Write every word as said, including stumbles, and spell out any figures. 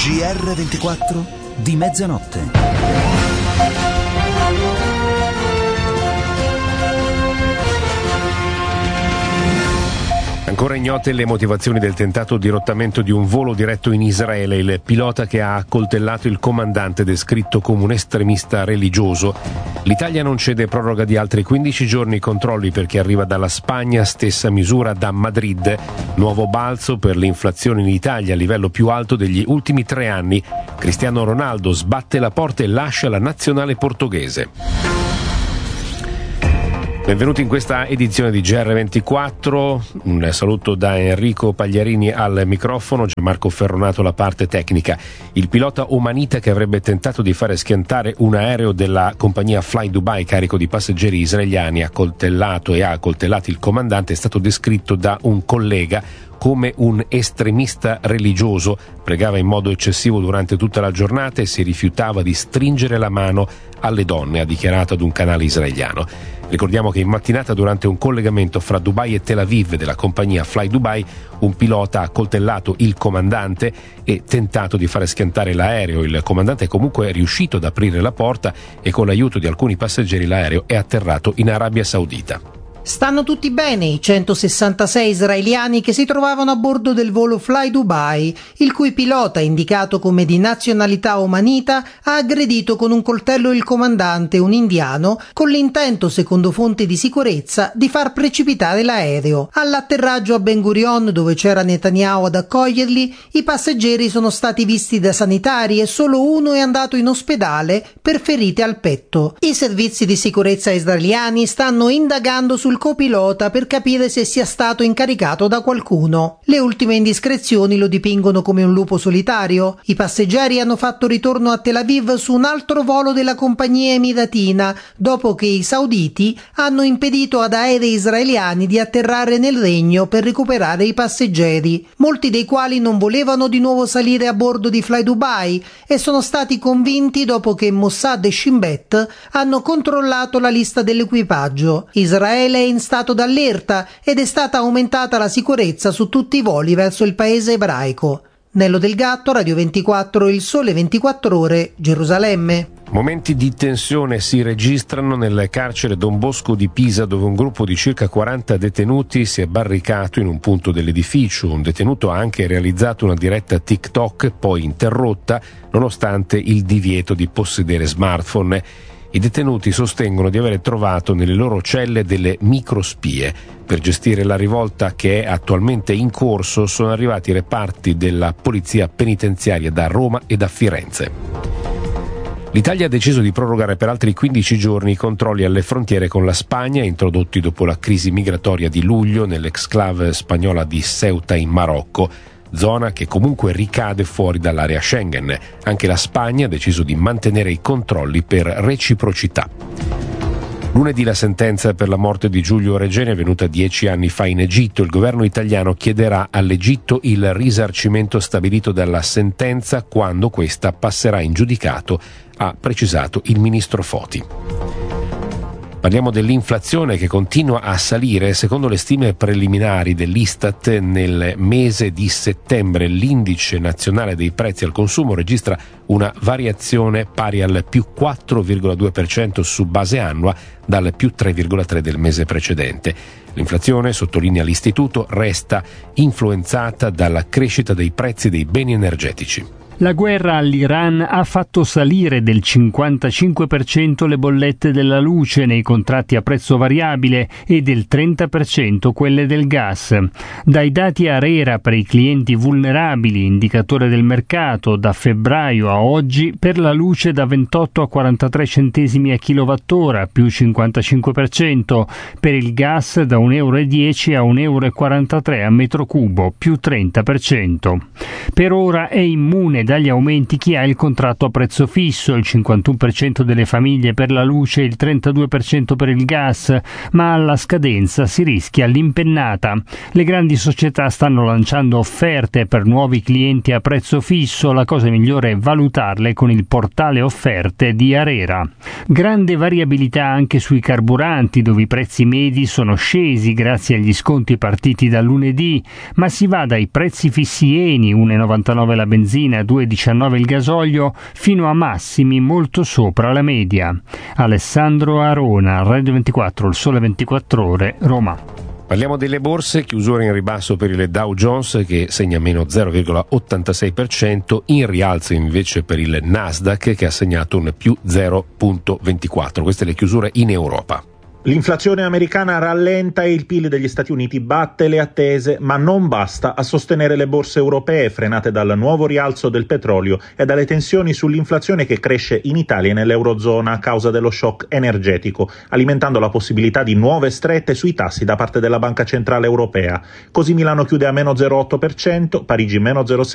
G R ventiquattro di mezzanotte. Ancora ignote le motivazioni del tentato dirottamento di un volo diretto in Israele. Il pilota che ha accoltellato il comandante, descritto come un estremista religioso. L'Italia non cede proroga di altri quindici giorni controlli per chi arriva dalla Spagna, stessa misura da Madrid. Nuovo balzo per l'inflazione in Italia, a livello più alto degli ultimi tre anni. Cristiano Ronaldo sbatte la porta e lascia la nazionale portoghese. Benvenuti in questa edizione di G R ventiquattro, un saluto da Enrico Pagliarini al microfono, Gianmarco Ferronato la parte tecnica. Il pilota omanita che avrebbe tentato di fare schiantare un aereo della compagnia Fly Dubai carico di passeggeri israeliani, accoltellato e ha accoltellato il comandante, è stato descritto da un collega come un estremista religioso. Pregava in modo eccessivo durante tutta la giornata e si rifiutava di stringere la mano alle donne, ha dichiarato ad un canale israeliano. Ricordiamo che in mattinata, durante un collegamento fra Dubai e Tel Aviv della compagnia Fly Dubai, un pilota ha accoltellato il comandante e tentato di fare schiantare l'aereo. Il comandante è comunque riuscito ad aprire la porta e con l'aiuto di alcuni passeggeri l'aereo è atterrato in Arabia Saudita. Stanno tutti bene i centosessantasei israeliani che si trovavano a bordo del volo Fly Dubai, il cui pilota, indicato come di nazionalità omanita, ha aggredito con un coltello il comandante, un indiano, con l'intento, secondo fonti di sicurezza, di far precipitare l'aereo. All'atterraggio a Ben Gurion, dove c'era Netanyahu ad accoglierli, i passeggeri sono stati visti da sanitari e solo uno è andato in ospedale per ferite al petto. I servizi di sicurezza israeliani stanno indagando sul copilota per capire se sia stato incaricato da qualcuno. Le ultime indiscrezioni lo dipingono come un lupo solitario. I passeggeri hanno fatto ritorno a Tel Aviv su un altro volo della compagnia emiratina, dopo che i sauditi hanno impedito ad aerei israeliani di atterrare nel regno per recuperare i passeggeri, molti dei quali non volevano di nuovo salire a bordo di Fly Dubai e sono stati convinti dopo che Mossad e Shin Bet hanno controllato la lista dell'equipaggio. Israele è in stato d'allerta ed è stata aumentata la sicurezza su tutti i voli verso il paese ebraico. Nello Del Gatto, Radio ventiquattro, Il Sole ventiquattro Ore, Gerusalemme. Momenti di tensione si registrano nel carcere Don Bosco di Pisa, dove un gruppo di circa quaranta detenuti si è barricato in un punto dell'edificio. Un detenuto ha anche realizzato una diretta TikTok, poi interrotta, nonostante il divieto di possedere smartphone. I detenuti sostengono di aver trovato nelle loro celle delle microspie. Per gestire la rivolta che è attualmente in corso sono arrivati reparti della polizia penitenziaria da Roma e da Firenze. L'Italia ha deciso di prorogare per altri quindici giorni i controlli alle frontiere con la Spagna, introdotti dopo la crisi migratoria di luglio nell'exclave spagnola di Ceuta in Marocco, zona che comunque ricade fuori dall'area Schengen. Anche la Spagna ha deciso di mantenere i controlli per reciprocità. Lunedì la sentenza per la morte di Giulio Regeni, avvenuta dieci anni fa in Egitto. Il governo italiano chiederà all'Egitto il risarcimento stabilito dalla sentenza quando questa passerà in giudicato, ha precisato il ministro Foti. Parliamo dell'inflazione che continua a salire. Secondo le stime preliminari dell'Istat, nel mese di settembre l'indice nazionale dei prezzi al consumo registra una variazione pari al più quattro virgola due per cento su base annua, dal più tre virgola tre del mese precedente. L'inflazione, sottolinea l'istituto, resta influenzata dalla crescita dei prezzi dei beni energetici. La guerra all'Iran ha fatto salire del cinquantacinque per cento le bollette della luce nei contratti a prezzo variabile e del trenta per cento quelle del gas. Dai dati ARERA per i clienti vulnerabili, indicatore del mercato, da febbraio a oggi per la luce da ventotto a quarantatré centesimi a kilowattora, più cinquantacinque per cento, per il gas da un euro e dieci a un euro e quarantatré a metro cubo, più trenta per cento. Per ora è immune dagli aumenti chi ha il contratto a prezzo fisso, il cinquantuno per cento delle famiglie per la luce e il trentadue per cento per il gas, ma alla scadenza si rischia l'impennata. Le grandi società stanno lanciando offerte per nuovi clienti a prezzo fisso, la cosa migliore è valutarle con il portale offerte di ARERA. Grande variabilità anche sui carburanti, dove i prezzi medi sono scesi grazie agli sconti partiti da lunedì, ma si va dai prezzi fissi Eni, uno virgola novantanove la benzina, due due virgola diciannove il gasolio, fino a massimi molto sopra la media. Alessandro Arona, Radio ventiquattro, il Sole ventiquattro Ore, Roma. Parliamo delle borse, chiusura in ribasso per il Dow Jones che segna meno zero virgola ottantasei per cento, in rialzo invece per il Nasdaq che ha segnato un più zero virgola ventiquattro. Queste le chiusure in Europa. L'inflazione americana rallenta e il P I L degli Stati Uniti batte le attese, ma non basta a sostenere le borse europee frenate dal nuovo rialzo del petrolio e dalle tensioni sull'inflazione che cresce in Italia e nell'Eurozona a causa dello shock energetico, alimentando la possibilità di nuove strette sui tassi da parte della Banca Centrale Europea. Così Milano chiude a meno zero virgola otto per cento, Parigi meno zero virgola sei